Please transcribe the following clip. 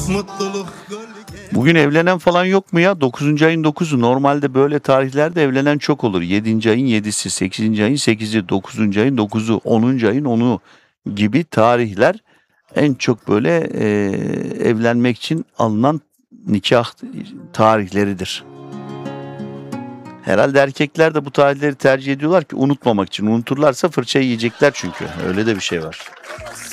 Mutluluk gölge. Bugün evlenen falan yok mu ya? 9. ayın 9'u. Normalde böyle tarihlerde evlenen çok olur. 7. ayın 7'si, 8. ayın 8'i, 9. ayın 9'u, 10. ayın 10'u gibi tarihler en çok böyle evlenmek için alınan nikah tarihleridir. Herhalde erkekler de bu tarihleri tercih ediyorlar ki unutmamak için. Unuturlarsa fırça yiyecekler çünkü. Öyle de bir şey var.